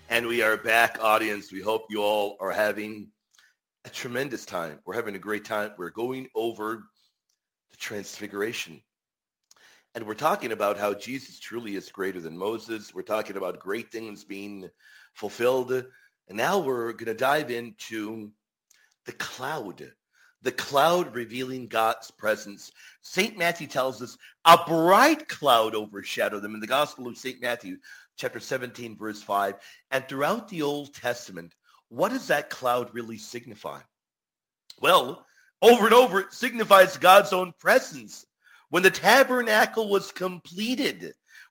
And we are back, audience. We hope you all are having a tremendous time. We're having a great time. We're going over the transfiguration. And we're talking about how Jesus truly is greater than Moses. We're talking about great things being fulfilled. And now we're going to dive into the cloud revealing God's presence. St. Matthew tells us a bright cloud overshadowed them in the Gospel of St. Matthew, chapter 17, verse 5. And throughout the Old Testament, what does that cloud really signify? Well, over and over, it signifies God's own presence. When the tabernacle was completed,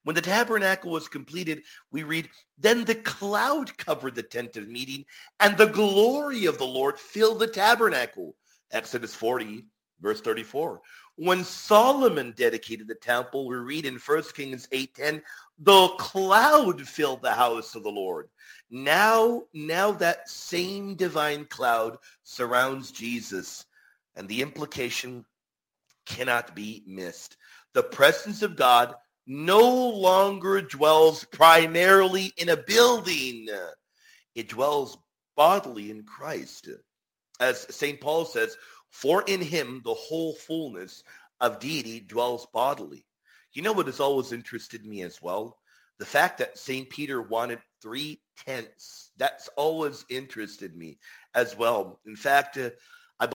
we read, then the cloud covered the tent of meeting, and the glory of the Lord filled the tabernacle. Exodus 40, verse 34. When Solomon dedicated the temple, we read in 1 Kings 8:10, the cloud filled the house of the Lord. Now that same divine cloud surrounds Jesus, and the implication cannot be missed. The presence of God no longer dwells primarily in a building. It dwells bodily in Christ. As St. Paul says, for in him the whole fullness of deity dwells bodily. You know what has always interested me as well? The fact that St. Peter wanted 3 tents. That's always interested me as well. In fact, I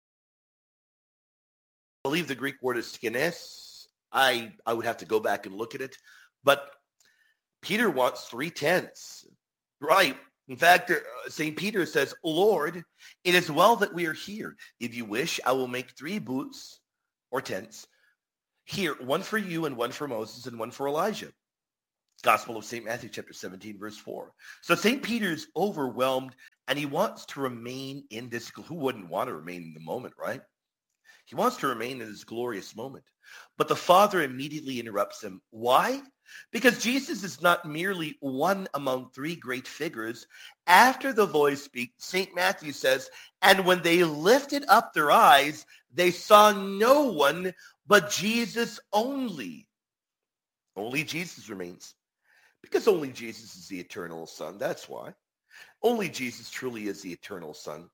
believe the Greek word is skines. I would have to go back and look at it. But Peter wants 3 tents, right? In fact, St. Peter says, Lord, it is well that we are here. If you wish, I will make 3 booths or tents here, one for you and one for Moses and one for Elijah. Gospel of St. Matthew, chapter 17, verse 4. So St. Peter's overwhelmed, and he wants to remain in this. Who wouldn't want to remain in the moment, right? He wants to remain in this glorious moment. But the Father immediately interrupts him. Why? Because Jesus is not merely one among 3 great figures. After the voice speaks, St. Matthew says, and when they lifted up their eyes, they saw no one but Jesus only. Only Jesus remains. Because only Jesus is the eternal Son. That's why. Only Jesus truly is the eternal Son.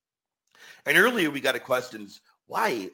And earlier we got a question, why,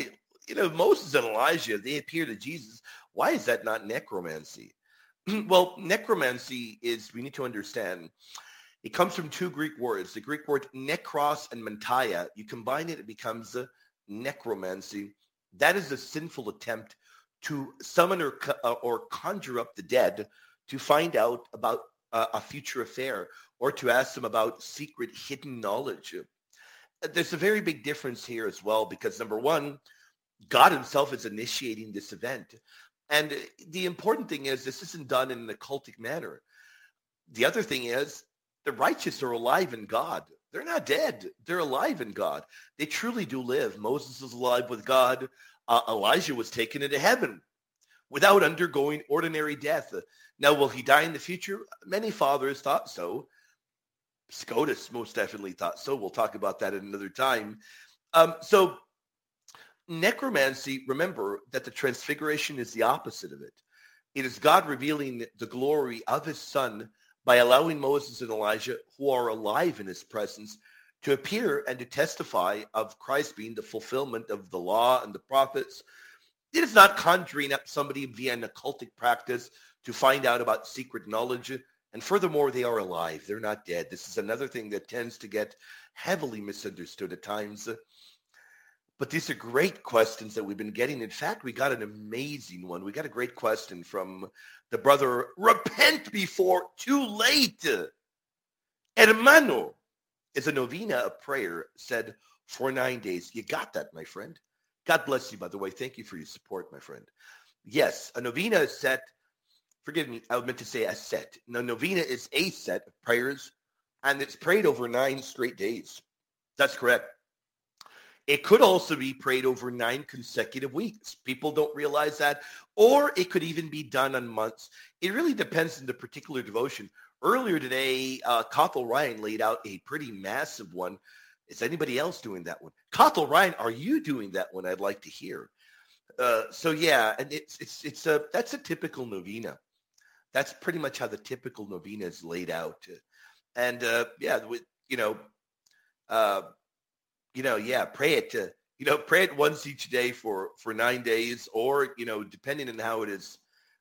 Moses and Elijah, they appear to Jesus. Why is that not necromancy? Well, necromancy is, we need to understand, it comes from 2 Greek words. The Greek word nekros and mantia. You combine it, it becomes necromancy. That is a sinful attempt to summon or conjure up the dead to find out about a future affair or to ask them about secret hidden knowledge. There's a very big difference here as well because, number one, God himself is initiating this event. And the important thing is this isn't done in an occultic manner. The other thing is the righteous are alive in God. They're not dead. They're alive in God. They truly do live. Moses is alive with God. Elijah was taken into heaven without undergoing ordinary death. Now, will he die in the future? Many fathers thought so. Scotus most definitely thought so. We'll talk about that at another time. So necromancy, remember that the transfiguration is the opposite of it. It is God revealing the glory of his Son by allowing Moses and Elijah, who are alive in his presence, to appear and to testify of Christ being the fulfillment of the law and the prophets. It is not conjuring up somebody via an occultic practice to find out about secret knowledge. And furthermore, they are alive. They're not dead. This is another thing that tends to get heavily misunderstood at times. But these are great questions that we've been getting. In fact, we got an amazing one. We got a great question from the brother, repent before too late. Hermano is a novena of prayer said for 9 days. You got that, my friend. God bless you, by the way. Thank you for your support, my friend. Yes, a novena is set. Forgive me, I meant to say a set. No, novena is a set of prayers, and it's prayed over 9 straight days. That's correct. It could also be prayed over 9 consecutive weeks. People don't realize that. Or it could even be done on months. It really depends on the particular devotion. Earlier today, Cathal Ryan laid out a pretty massive one. Is anybody else doing that one? Cathal Ryan, are you doing that one? I'd like to hear. So yeah, and it's that's a typical novena. That's pretty much how the typical novena is laid out. And uh, pray it. Pray it once each day for 9 days, or depending on how it is,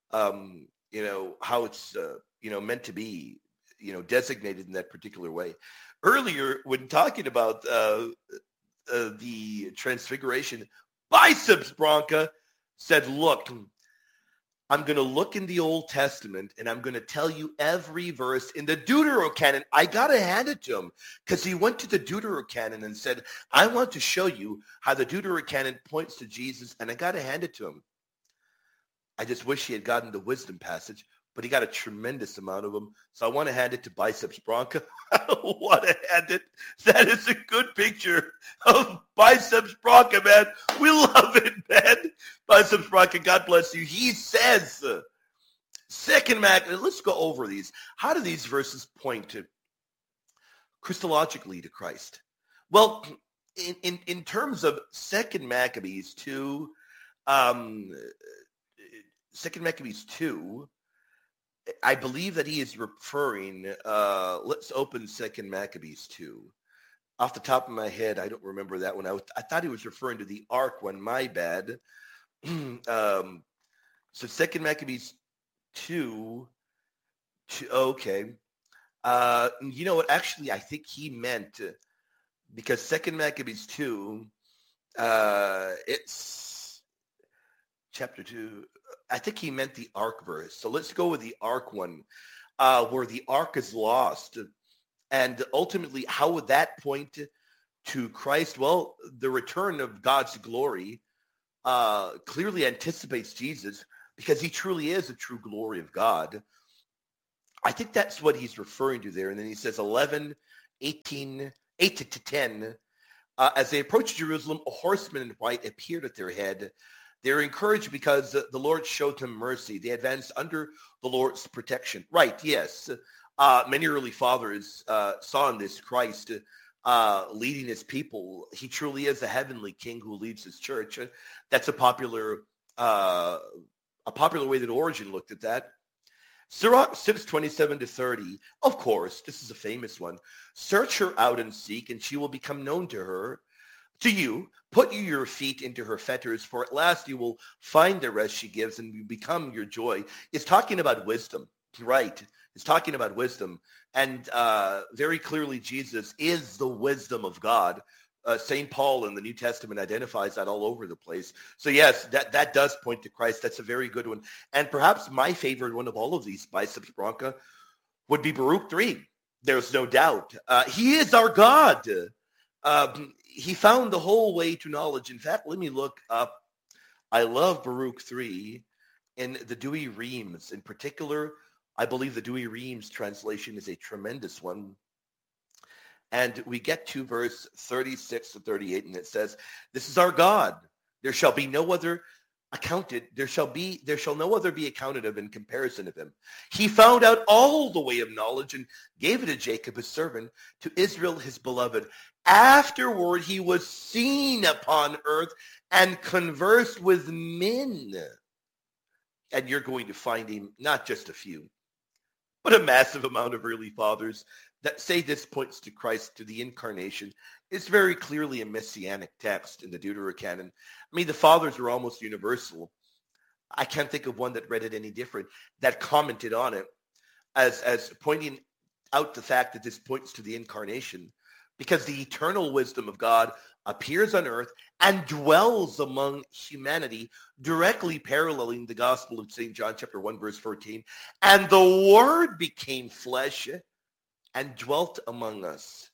how it's meant to be, designated in that particular way. Earlier, when talking about the Transfiguration, Biceps Bronca said, "Look, I'm going to look in the Old Testament and I'm going to tell you every verse in the Deuterocanon." I got to hand it to him because he went to the Deuterocanon and said, "I want to show you how the Deuterocanon points to Jesus," and I got to hand it to him. I just wish he had gotten the wisdom passage, but he got a tremendous amount of them. So I want to hand it to Biceps Bronca. I don't want to hand it. That is a good picture of Biceps Bronca, man. We love it, man. Biceps Bronca, God bless you. He says, second Maccabees, let's go over these. How do these verses point to Christologically to Christ? Well, in terms of Second Maccabees 2, Second Maccabees 2, I believe that he is referring, let's open Second Maccabees 2. Off the top of my head, I don't remember that one. I thought he was referring to the Ark one, my bad. So Second Maccabees 2, okay. You know what? Actually, I think he meant, because Second Maccabees 2, it's chapter 2. I think he meant the Ark verse. So let's go with the Ark one, where the Ark is lost. And ultimately, how would that point to Christ? Well, the return of God's glory clearly anticipates Jesus, because he truly is the true glory of God. I think that's what he's referring to there. And then he says 11, 18, 8 to 10. As they approached Jerusalem, a horseman in white appeared at their head. They were encouraged because the Lord showed them mercy. They advanced under the Lord's protection. Right, yes. Many early fathers saw in this Christ leading his people. He truly is a heavenly king who leads his church. That's a popular way that Origen looked at that. Sirach 6:27 to 30. Of course, this is a famous one. Search her out and seek, and she will become known to you. Put you your feet into her fetters, for at last you will find the rest she gives, and you become your joy. It's talking about wisdom, right? It's talking about wisdom. And very clearly, Jesus is the wisdom of God. St. Paul in the New Testament identifies that all over the place. So yes, that does point to Christ. That's a very good one. And perhaps my favorite one of all of these, Biceps Bronca, would be Baruch 3. There's no doubt. He is our God. He found the whole way to knowledge. In fact, let me look up. I love Baruch 3 in the Douay-Rheims. In particular, I believe the Douay-Rheims translation is a tremendous one. And we get to verse 36 to 38, and it says, "This is our God. There shall be no other accounted. There shall no other be accounted of in comparison of him. He found out all the way of knowledge and gave it to Jacob his servant, to Israel his beloved. Afterward he was seen upon earth and conversed with men." And you're going to find him, not just a few, but a massive amount of early fathers that say this points to Christ, to the incarnation. It's very clearly a messianic text in the Deuterocanon. I mean, the fathers were almost universal. I can't think of one that read it any different, that commented on it as pointing out the fact that this points to the incarnation, because the eternal wisdom of God appears on earth and dwells among humanity, directly paralleling the Gospel of St. John chapter 1, verse 14. "And the Word became flesh and dwelt among us."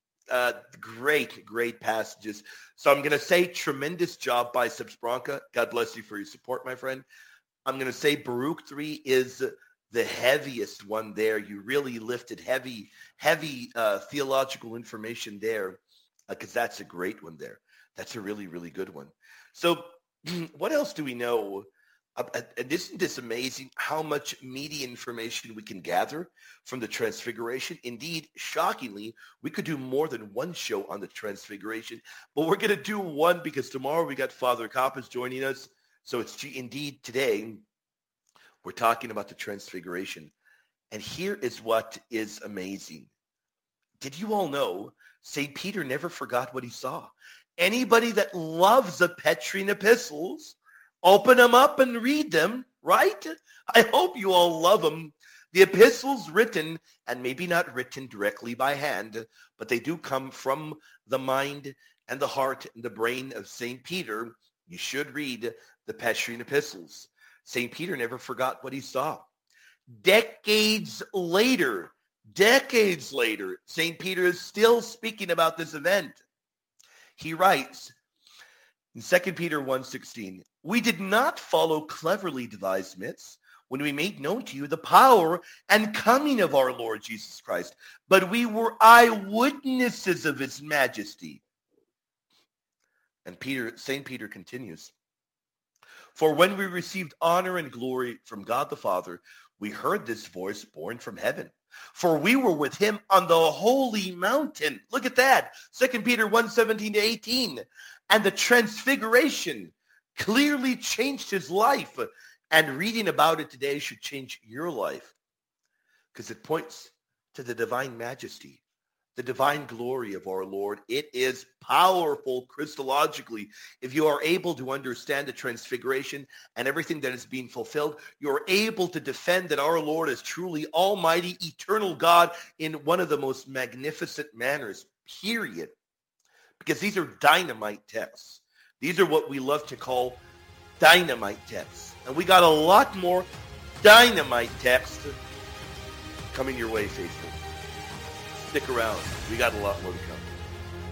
Great passages. So I'm going to say tremendous job, Biceps Bronca. God bless you for your support, my friend. I'm going to say Baruch 3 is the heaviest one there. You really lifted heavy theological information there, because that's a great one there. That's a really, really good one. So what else do we know? And isn't this amazing how much meaty information we can gather from the Transfiguration? Indeed, shockingly, we could do more than one show on the Transfiguration, but we're going to do one because tomorrow we got Father Kappas joining us. So it's indeed today We're talking about the transfiguration. And here is what is amazing. Did you all know St. Peter never forgot what he saw? Anybody that loves the Petrine epistles, open them up and read them, right? I hope you all love them. The epistles written, and maybe not written directly by hand, but they do come from the mind and the heart and the brain of St. Peter. You should read the Petrine epistles. St. Peter never forgot what he saw. Decades later, St. Peter is still speaking about this event. He writes in 2 Peter 1:16, "We did not follow cleverly devised myths when we made known to you the power and coming of our Lord Jesus Christ, but we were eyewitnesses of his majesty." And St. Peter continues, "For when we received honor and glory from God the Father, we heard this voice born from heaven. For we were with him on the holy mountain." Look at that. 2 Peter 1:17-18. "And the transfiguration clearly changed his life." And reading about it today should change your life because it points to the divine majesty, the divine glory of our Lord. It is powerful Christologically. If you are able to understand the transfiguration and everything that is being fulfilled, you're able to defend that our Lord is truly almighty, eternal God in one of the most magnificent manners, period. Because these are dynamite texts. These are what we love to call dynamite texts. And we got a lot more dynamite texts coming your way, faithful. Stick around. We got a lot more to come.